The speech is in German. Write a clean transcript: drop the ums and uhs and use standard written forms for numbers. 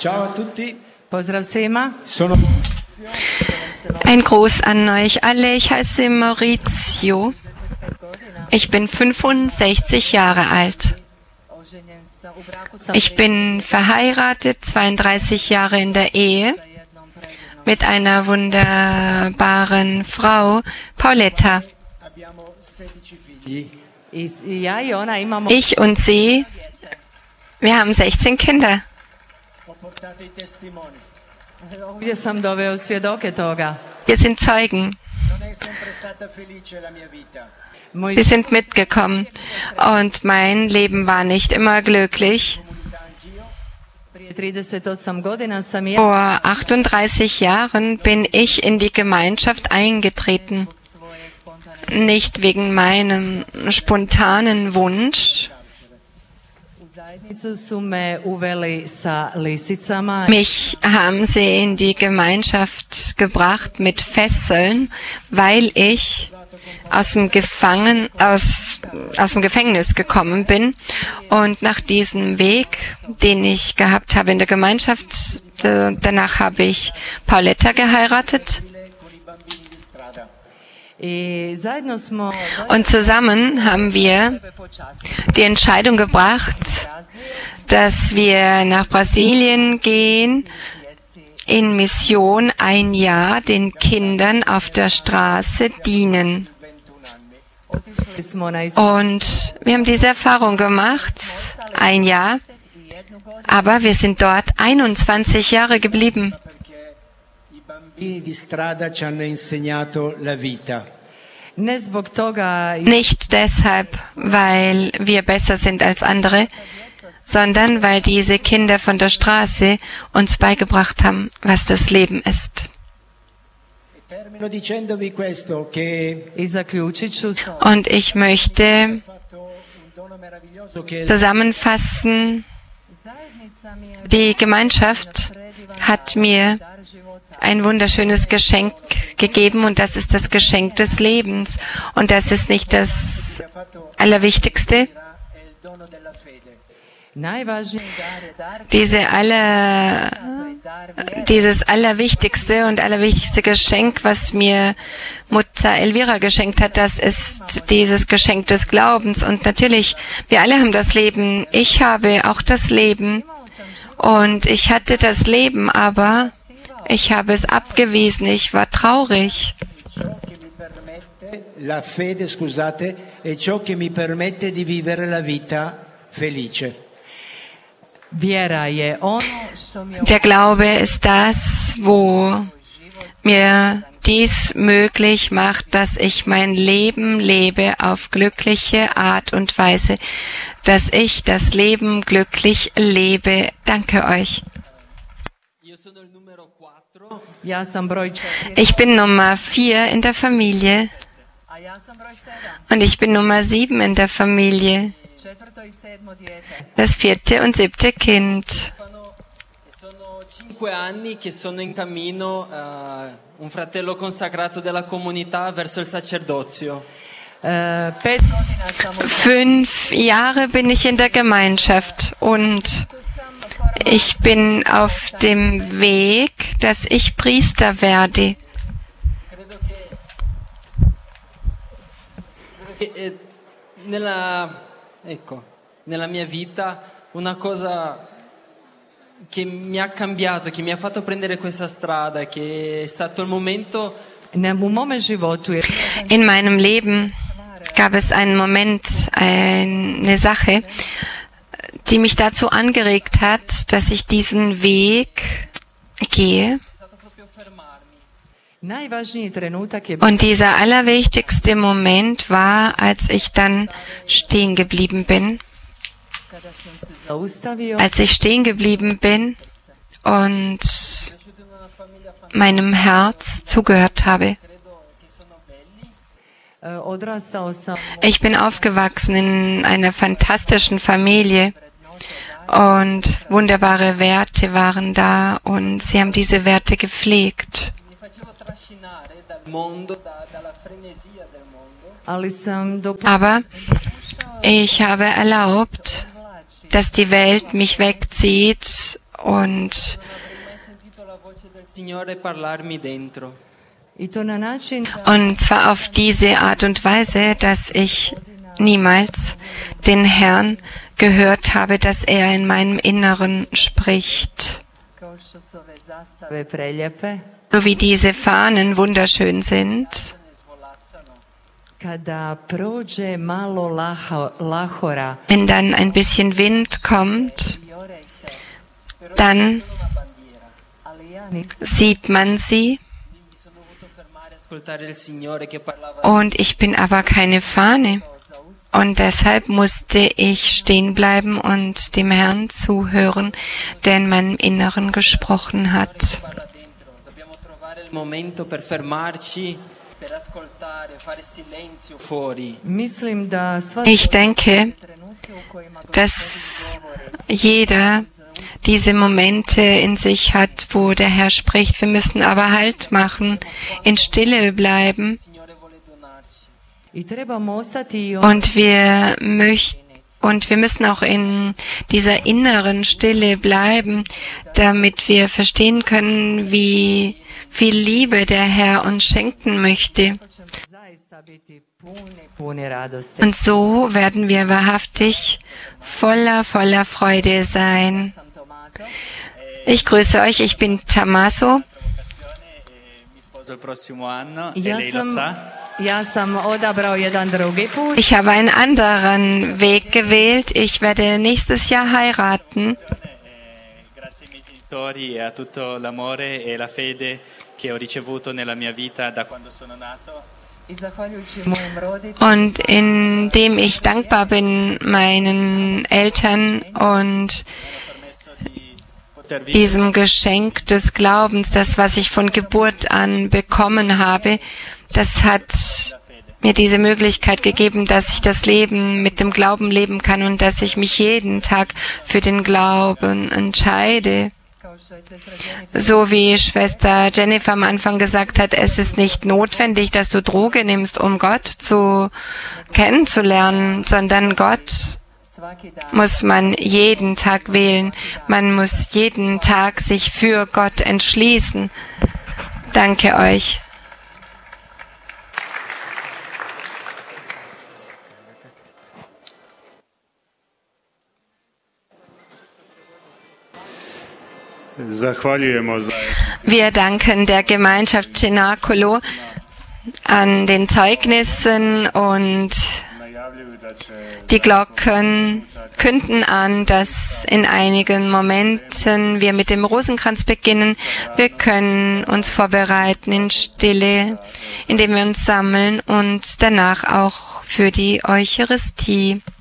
Ciao a tutti. Pozdrav svima. Sono Ein Gruß an euch alle. Ich heiße Maurizio. Ich bin 65 Jahre alt. Ich bin verheiratet, 32 Jahre in der Ehe mit einer wunderbaren Frau, Pauletta. abbiamo 16 figli. Ja i ona imamo Ich und sie, wir haben 16 Kinder. Ho portato i testimoni. ovdje sam doveo svjedoke toga. Wir sind Zeugen. Non è sempre stata felice la mia vita. Moj Sie sind mitgekommen. Und mein Leben war nicht immer glücklich. prije 38 godina sam ja Vor 38 Jahren bin ich in die Gemeinschaft eingetreten. Nicht wegen meinem spontanen Wunsch. u zajednicu su me uveli sa lisicama. Mich haben sie in die Gemeinschaft gebracht mit Fesseln, weil ich aus dem Gefängnis gekommen bin. Und nach diesem Weg, den ich gehabt habe in der Gemeinschaft, danach habe ich Pauletta geheiratet. I zajedno smo Und zusammen haben wir die Entscheidung gebracht, dass wir nach Brasilien gehen, in Mission ein Jahr den Kindern auf der Straße dienen. otišli smo na Und wir haben diese Erfahrung gemacht, ein Jahr, aber wir sind dort 21 Jahre geblieben. I bambini di strada ci hanno insegnato la vita. ne zbog toga Nicht deshalb, weil wir besser sind als andere, sondern weil diese Kinder von der Straße uns beigebracht haben, was das Leben ist. E termino dicendovi questo, che i zaključit ću Und ich möchte ho fatto un dono meraviglioso che zusammenfassen, die Gemeinschaft hat mir ein wunderschönes Geschenk gegeben und das ist das Geschenk des Lebens. Und das ist nicht das Allerwichtigste. è il dono della fede. najvažniji dar je dar Dieses allerwichtigste und allerwichtigste Geschenk, was mir Mutter Elvira geschenkt hat, das ist dieses Geschenk des Glaubens. Und natürlich, wir alle haben das Leben. Ich habe auch das Leben. Und ich hatte das Leben, aber ich habe es abgewiesen. Ich war traurig. Ciò che mi permette, la fede, scusate, è ciò che mi permette di vivere la vita felice. vjera je ono što mi Der Glaube ist das, wo mir dies möglich macht, dass ich mein Leben lebe auf glückliche Art und Weise, dass ich das Leben glücklich lebe. Danke euch. ja sam broj 4 Ich bin Nummer 4 in der Familie a ja sam broj 7 und ich bin Nummer 7 in der Familie, četvrto i sedmo dijete das 4. und 7. Kind. Sono 5 anni che sono in cammino, un fratello consacrato della comunità verso il sacerdozio. 5 godina sam 5 Jahre bin ich in der Gemeinschaft und ich bin auf dem Weg, dass ich Priester werde. Credo che nella mia vita una cosa che mi ha cambiato, che mi ha fatto prendere questa strada, che è stato il momento u mome životu je In meinem Leben gab es einen Moment, eine Sache, die mich dazu angeregt hat, dass ich diesen Weg gehe. stato proprio fermarmi. najvažniji trenutak je Und dieser allerwichtigste Moment war, als ich dann stehen geblieben bin. kada sam se zaustavio Als ich stehen geblieben bin und meinem Herz zugehört habe. odrastao sam Ich bin aufgewachsen in einer fantastischen Familie und wunderbare Werte waren da und sie haben diese Werte gepflegt. Mi facevo trascinare dal mondo, dalla frenesia del mondo. ali sam Aber ich habe erlaubt, dass die Welt mich wegzieht und zwar auf diese Art und Weise, dass ich niemals den Herrn gehört habe, dass er in meinem Inneren spricht. So wie diese Fahnen wunderschön sind, wenn dann ein bisschen Wind kommt, dann sieht man sie. Und ich bin aber keine Fahne. Und deshalb musste ich stehen bleiben und dem Herrn zuhören, der in meinem Inneren gesprochen hat. Ich denke, dass jeder diese Momente in sich hat, wo der Herr spricht. Wir müssen aber Halt machen, in Stille bleiben. Und wir müssen auch in dieser inneren Stille bleiben, damit wir verstehen können, wie viel Liebe der Herr uns schenken möchte. Und so werden wir wahrhaftig voller Freude sein. Ich grüße euch, ich bin Tommaso. Ich habe einen anderen Weg gewählt. Ich werde nächstes Jahr heiraten. Und indem ich dankbar bin meinen Eltern und diesem Geschenk des Glaubens, das, was ich von Geburt an bekommen habe, das hat mir diese Möglichkeit gegeben, dass ich das Leben mit dem Glauben leben kann und dass ich mich jeden Tag für den Glauben entscheide. So wie Schwester Jennifer am Anfang gesagt hat, es ist nicht notwendig, dass du Droge nimmst, um Gott kennenzulernen, sondern Gott muss man jeden Tag wählen. Man muss jeden Tag sich für Gott entschließen. Danke euch. Wir danken der Gemeinschaft Cenacolo an den Zeugnissen und die Glocken künden an, dass in einigen Momenten wir mit dem Rosenkranz beginnen. Wir können uns vorbereiten in Stille, indem wir uns sammeln und danach auch für die Eucharistie.